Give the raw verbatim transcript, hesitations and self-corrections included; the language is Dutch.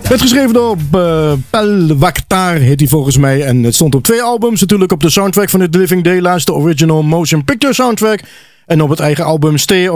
Werd geschreven door uh, Pel Waktar, heet hij volgens mij. En het stond op twee albums. Natuurlijk op de soundtrack van The Living Daylights, de original motion picture soundtrack. En op het eigen album Stay